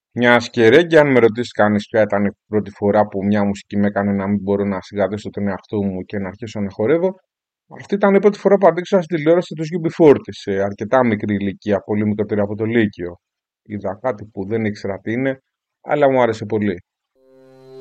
Μιας και ρε, και αν με ρωτήσει κανείς ποια ήταν η πρώτη φορά που μια μουσική με έκανε να μην μπορώ να συγκρατήσω τον εαυτό μου και να αρχίσω να χορεύω, αυτή ήταν η πρώτη φορά που αντίξα στη τηλεόραση του UB40 σε αρκετά μικρή ηλικία, πολύ μικρότερη από το Λύκειο. Είδα κάτι που δεν ήξερα τι είναι, αλλά μου άρεσε πολύ.